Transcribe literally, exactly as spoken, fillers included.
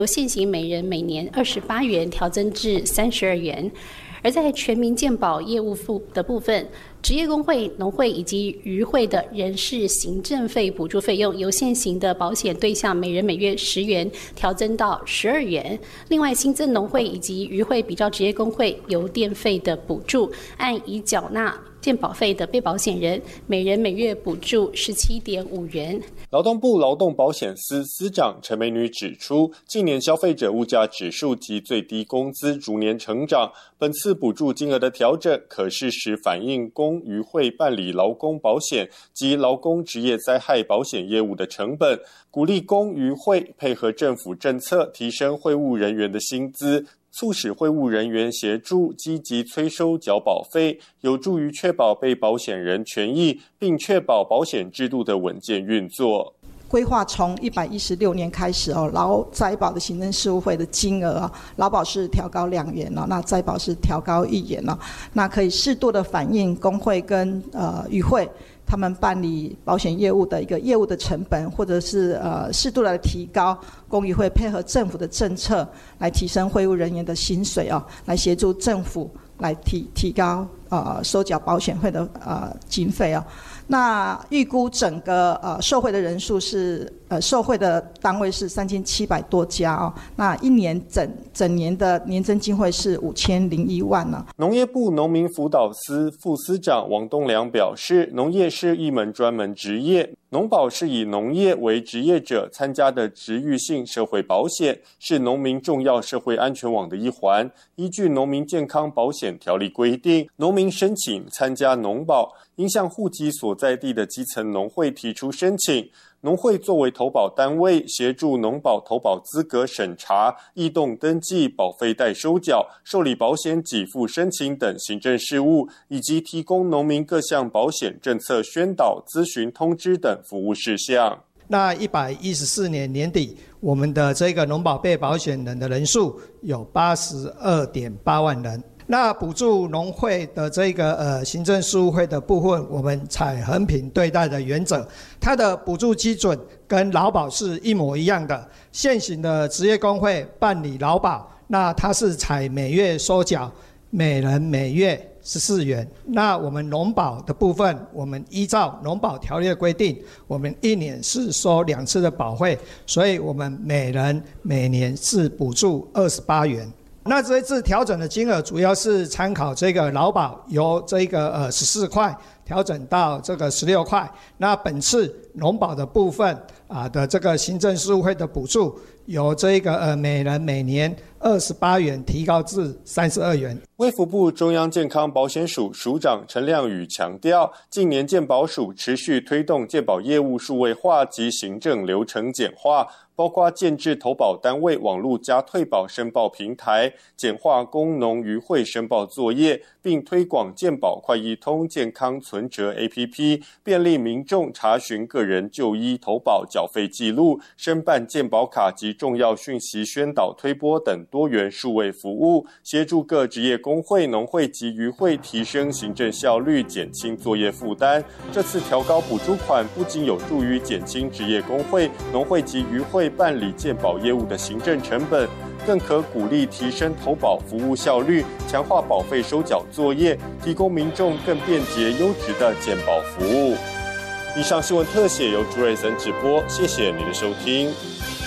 由现行每人每年二十八元调增至三十二元。而在全民健保业务的部分，职业工会、农会以及渔会的人事行政费补助费用，由现行的保险对象每人每月十元调增到十二元。另外，新增农会以及渔会比照职业工会邮电费的补助，按已缴纳健保费的被保险人，每人每月补助十七点五元。 劳动部劳动保险司司长陈美女指出，近年消费者物价指数及最低工资逐年成长，本次补助金额的调整，可适时反映工渔会办理劳工保险及劳工职业灾害保险业务的成本，鼓励工渔会配合政府政策，提升会务人员的薪资，促使会务人员协助积极催收缴保费，有助于确保被保险人权益，并确保保险制度的稳健运作。 规划从一百一十六年开始哦，劳灾保的行政事务费的金额啊，劳保是调高两元哦，那灾保是调高一元哦，那可以适度的反映工会跟呃渔会他们办理保险业务的一个业务的成本，或者是呃适度的提高工渔会配合政府的政策来提升会务人员的薪水哦，来协助政府来提提高呃收缴保险费的呃经费哦。那预估整个呃受惠的人数是呃受惠的单位是三千七百多家哦，那一年整整年的年增经费是五千零一万呢、啊。 农业部农民辅导司副司长王东良表示，农业是一门专门职业，农保是以农业为职业者参加的职域性社会保险，是农民重要社会安全网的一环。依据农民健康保险条例规定，农民申请参加农保，应向户籍所在地的基层农会提出申请。农会作为投保单位，协助农保投保资格审查、异动登记、保费代收缴、受理保险给付申请等行政事务，以及提供农民各项保险政策宣导、咨询、通知等服务事项。 那一百一十四年年底，我们的这个农保被保险人的人数有八十二点八万人。那补助农会的这个呃行政事务费的部分，我们采衡平对待的原则，它的补助基准跟劳保是一模一样的。现行的职业工会办理劳保，那它是采每月收缴每人每月十四元。那我们农保的部分，我们依照农保条例的规定，我们一年是收两次的保费，所以我们每人每年是补助二十八元。那这一次调整的金额主要是参考这个劳保由这个呃十四块调整到这个十六块。那本次农保的部分啊的这个行政事务费的补助，由这个呃每人每年二十八元提高至三十二元。 卫福部中央健康保险署署长陈亮宇强调，近年健保署持续推动健保业务数位化及行政流程简化，包括建制投保单位网络加退保申报平台，简化工农渔会申报作业，并推广健保快易通健康存折 A P P， 便利民众查询个人就医投保缴费记录、申办健保卡及重要讯息宣导推播等多元数位服务，协助各职业工会、农会及渔会提升行政效率，减轻作业负担。这次调高补助款不仅有助于减轻职业工会、农会及渔会办理健保业务的行政成本，更可鼓励提升投保服务效率，强化保费收缴作业，提供民众更便捷优质的健保服务。以上新闻特写由朱瑞森直播，谢谢您的收听。